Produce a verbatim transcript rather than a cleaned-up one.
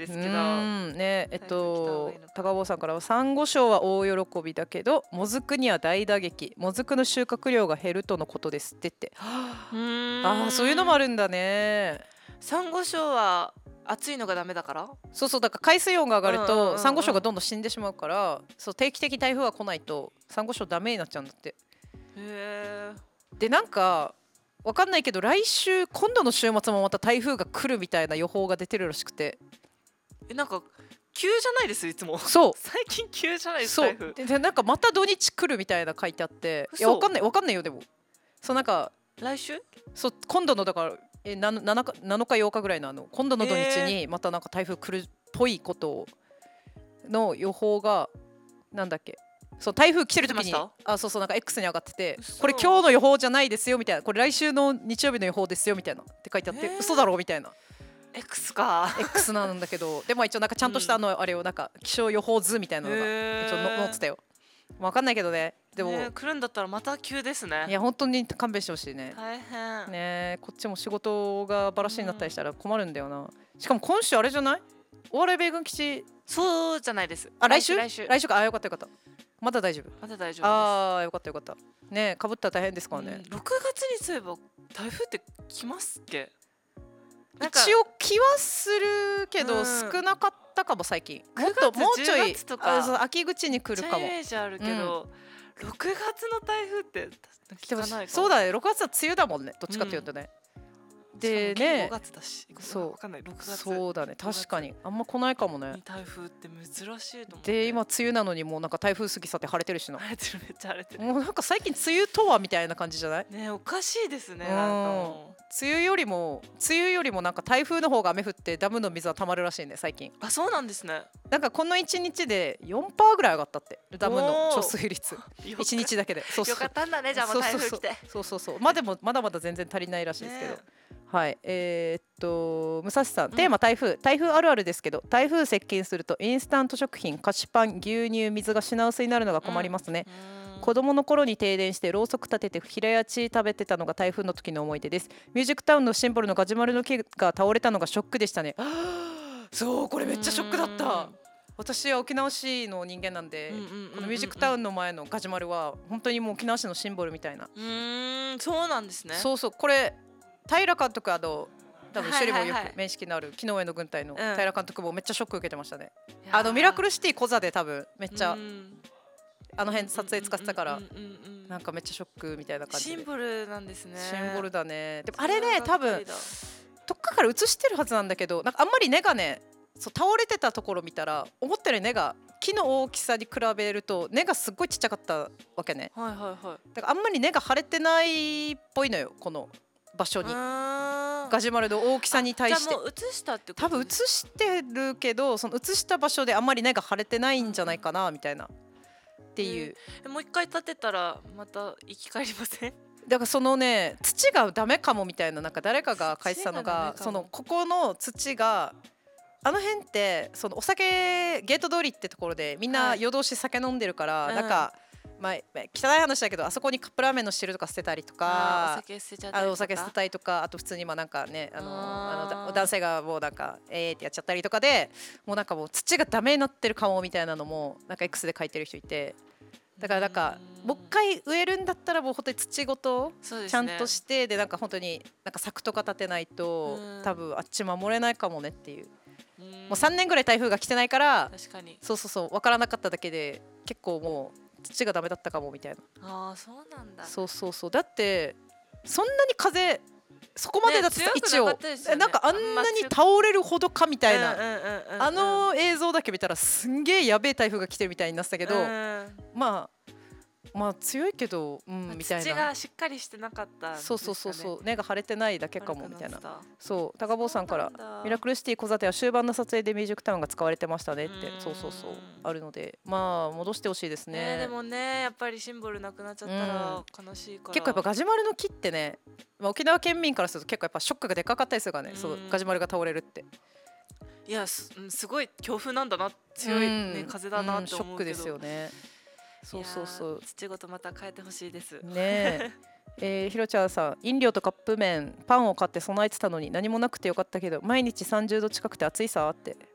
でうすけど、 ーんねえっ台風来た方がといいのか高坊さんからはサンゴ礁は大喜びだけどもずくには大打撃、もずくの収穫量が減るとのことですってって。 うーんああそういうのもあるんだね。 サンゴ礁は暑いのがダメだから。 そうそうだから海水温が上がるうんうんうんうんとサンゴ礁がどんどん死んでしまうから、そう定期的に台風が来ないとサンゴ礁ダメになっちゃうんだって。 へえ。 でなんかわかんないけど来週今度の週末もまた台風が来るみたいな予報が出てるらしくて。 えなんか急じゃないですいつも。 そう最近急じゃないですそう台風。 ででなんかまた土日来るみたいな書いてあって、いや嘘わかんないわかんないよ。でもそうなんか来週？ そう今度のだからえなななかなのかようかぐらいのあの今度の土日へにまたなんか台風来るっぽいことの予報がなんだっけ、そう台風来てる時に出てましたあそうそうなんか X に上がってて、 嘘これ今日の予報じゃないですよみたいな、これ来週の日曜日の予報ですよみたいなって書いてあって、 へー嘘だろみたいな X か。 X なんだけどでも一応なんかちゃんとしたあのあれをなんか気象予報図みたいなのがへー一応の載ってたよ。わかんないけどね。でも、 ね来るんだったらまた急ですね。 いや本当に勘弁してほしいね。 大変。 ねこっちも仕事がバラシになったりしたら困るんだよな。しかも今週あれじゃない？お笑い米軍基地。 そうじゃないです。 あ来週来週。 来週か。あよかったよかった。まだ大丈夫。 まだ大丈夫です。 あーよかったよかった。ねかぶったら大変ですからね。 うんろくがつにそういえば台風って来ますっけ？なんか一応気はするけど、 うん少なかったかも最近。もっとくがつもうちょいじゅうがつとかあそう秋口に来るかもめっちゃイ。メージあるけど、ろくがつの台風ってで聞もかないかも。 そうだねろくがつは梅雨だもんねどっちかっていうとね。でねしかもごがつだし。 そうわかんないろくがつ。 そうだね確かにあんま来ないかもねに。台風って珍しいと思って。 で今梅雨なのにもうなんか台風過ぎ去って晴れてるしな。 晴れてるめっちゃ晴れてる。 もうなんか最近梅雨とはみたいな感じじゃない？ ねおかしいですね。 うんなんかも梅雨よりも梅雨よりもなんか台風の方が雨降ってダムの水は溜まるらしいね最近。 うあそうなんですね。 なんかこのいちにちで よんパーセント ぐらい上がったってダムの貯水率よいちにちだけで。そうそうよかったんだねじゃあもう台風来て。 そうそうそうまあでもまだまだ全然足りないらしいですけど、 ねはいえー、っと武蔵さん、テーマ台風台風あるあるですけど、台風接近するとインスタント食品菓子パン牛乳水が品薄になるのが困りますね、 うん子供の頃に停電してろうそく立てて平屋地食べてたのが台風の時の思い出です。ミュージックタウンのシンボルのガジュマルの木が倒れたのがショックでしたね。そうこれめっちゃショックだった。私は沖縄市の人間なんで、 うんうんうんうんうんこのミュージックタウンの前のガジュマルは本当にもう沖縄市のシンボルみたいな。 うーんそうなんですね。 そうそうこれ平監督あの多分はいはいはい処理もよく面識のある木の上の軍隊のん平監督もめっちゃショック受けてましたね。 いやーあのミラクルシティ小座で多分めっちゃうんあの辺撮影使ってたからうんうんうんうんなんかめっちゃショックみたいな感じで。 シンボルなんですね。 シンボルだね。でもあれね多分それはがっかりだどっかから映してるはずなんだけど、なんかあんまり根がねそう倒れてたところ見たら思ったより根が木の大きさに比べると根がすっごいちっちゃかったわけね。 はいはいはい。 だからあんまり根が腫れてないっぽいのよこの場所に。 ガガジュマルの大きさに対してじゃあもう映したってこと多分映してるけどその映した場所であんまり根が腫れてないんじゃないかなみたいなっていう。 えもう一回立てたらまた生き返りません？ だからそのね土がダメかもみたいななんか誰かが書いてたの土がダメかもがそのここの土があの辺ってそのお酒ゲート通りってところでみんなはい夜通し酒飲んでるから、 うんなんか、まあ、汚い話だけどあそこにカップラーメンの汁とか捨てたりとあーおか酒捨てちゃったりとか。 あのお酒捨てたりとかあと普通にまあなんかねあのあーあのだ男性がもうなんかえーってやっちゃったりとかでもうなんかもう土がダメになってるかもみたいなのもなんか X で書いてる人いて。だからなんかうんもう一回植えるんだったらもう本当に土ごとそうですねちゃんとしてでなんか本当になんか柵とか立てないとうん多分あっち守れないかもねっていう。 うんもうさんねんぐらい台風が来てないから確かに。 そうそうそう分からなかっただけで結構もう土がダメだったかもみたいな。 ああそうなんだ。 そうそうそうだってそんなに風そこまでだってさね強く一応なかったですよねなんかあんなに倒れるほどかみたいなうんうんうんうんうんあの映像だけ見たらすんげえやべえ台風が来てるみたいになってたけどうんまあまあ強いけどうんみたい土な。 がしっかりしてなかったんですかね。 そうそうそうそう根が腫れてないだけかもみたいな。 悪くなってそう高坊さんからそうなんだミラクルシティ小座では終盤の撮影でミュージックタウンが使われてましたねってうんそうそうそうあるのでまあ戻してほしいですたね。 ねでもねやっぱりシンボルなくなっちゃったら悲しいから。 結構やっぱガジュマルの木ってね、まあ、沖縄県民からすると結構やっぱショックがでかかったりするからね、 うんそうガジュマルが倒れるっていやすうんすごい強風なんだな強い、ねうん風だなってうんショックで思うけど、 すよね。そうそうそいやうー土ごとまた変えてほしいです。 ねええー、ひろちゃんさん飲料とカップ麺パンを買って備えてたのに何もなくてよかったけど毎日さんじゅうど近くて暑いさって